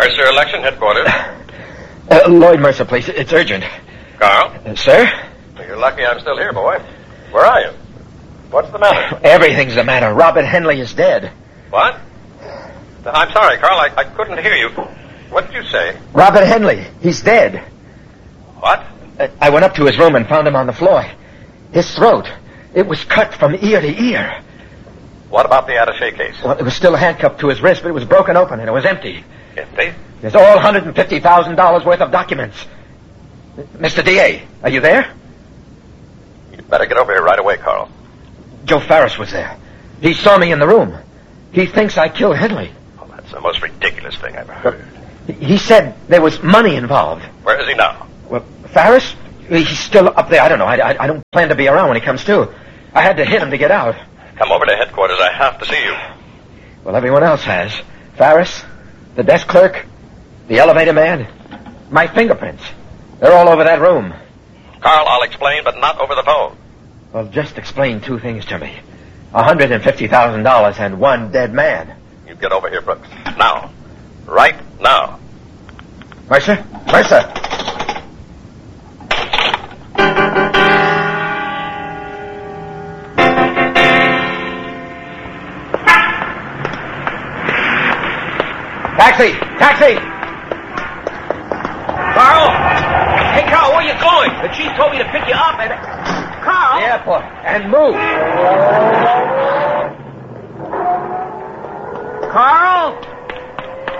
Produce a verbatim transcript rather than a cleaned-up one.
Mercer Election Headquarters. Uh, Lloyd Mercer, please. It's urgent. Carl? Uh, sir? Well, you're lucky I'm still here, boy. Where are you? What's the matter? Everything's the matter. Robert Henley is dead. What? I'm sorry, Carl. I, I couldn't hear you. What did you say? Robert Henley. He's dead. What? Uh, I went up to his room and found him on the floor. His throat. It was cut from ear to ear. What about the attaché case? Well, it was still handcuffed to his wrist, but it was broken open and it was empty. Empty? There's all one hundred fifty thousand dollars worth of documents. Mister D A, are you there? You'd better get over here right away, Carl. Joe Farris was there. He saw me in the room. He thinks I killed Henley. Oh, that's the most ridiculous thing I've ever heard. He said there was money involved. Where is he now? Well, Farris? He's still up there. I don't know. I, I, I don't plan to be around when he comes to. I had to hit him to get out. Come over to headquarters. I have to see you. Well, everyone else has. Farris, the desk clerk, the elevator man, my fingerprints. They're all over that room. Carl, I'll explain, but not over the phone. Well, just explain two things to me. one hundred fifty thousand dollars and one dead man. You get over here, Brooks. Now. Right now. Mercer? Mercer! Taxi! Taxi! Carl? Hey, Carl, where you going? The chief told me to pick you up and... Carl? The airport. And move. Carl?